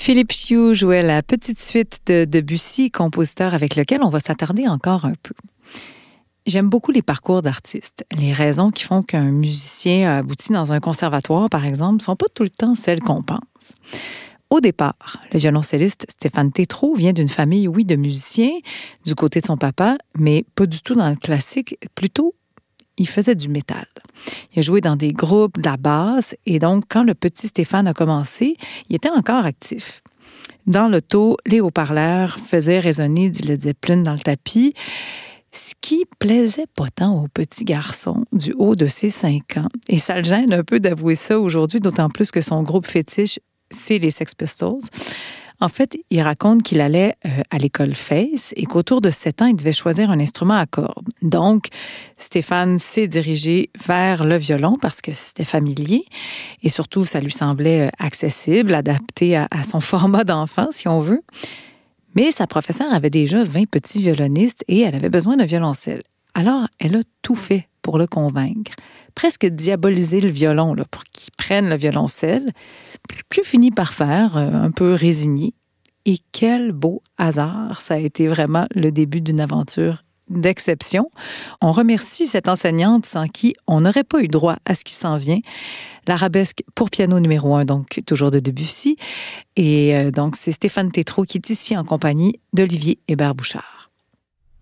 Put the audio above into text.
Philippe Chiu jouait la petite suite de Debussy, compositeur avec lequel on va s'attarder encore un peu. J'aime beaucoup les parcours d'artistes. Les raisons qui font qu'un musicien a abouti dans un conservatoire, par exemple, ne sont pas tout le temps celles qu'on pense. Au départ, le violoncelliste Stéphane Tétrault vient d'une famille, oui, de musiciens, du côté de son papa, mais pas du tout dans le classique, plutôt il faisait du métal. Il a joué dans des groupes, de la basse, et donc, quand le petit Stéphane a commencé, il était encore actif. Dans l'auto, les haut-parleurs faisaient résonner du Led Zeppelin dans le tapis, ce qui plaisait pas tant au petit garçon du haut de ses 5 ans. Et ça le gêne un peu d'avouer ça aujourd'hui, d'autant plus que son groupe fétiche, c'est les Sex Pistols. En fait, il raconte qu'il allait à l'école Face et qu'autour de 7 ans, il devait choisir un instrument à cordes. Donc, Stéphane s'est dirigé vers le violon parce que c'était familier et surtout, ça lui semblait accessible, adapté à son format d'enfant, si on veut. Mais sa professeure avait déjà 20 petits violonistes et elle avait besoin d'un violoncelle. Alors, elle a tout fait pour le convaincre. Presque diaboliser le violon là, pour qu'il prenne le violoncelle, que finit par faire, un peu résigné. Et quel beau hasard! Ça a été vraiment le début d'une aventure d'exception. On remercie cette enseignante sans qui on n'aurait pas eu droit à ce qui s'en vient. L'arabesque pour piano numéro 1, donc toujours de Debussy. Et donc, c'est Stéphane Tétrault qui est ici en compagnie d'Olivier Hébert-Bouchard.